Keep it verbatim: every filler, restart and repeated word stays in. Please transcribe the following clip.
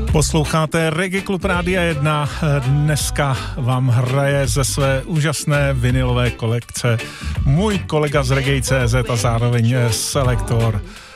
Posloucháte Reggae Klub Rádia jedna. Dneska vám hraje ze své úžasné vinylové kolekce můj kolega z Reggae tečka cé zet a zároveň selektor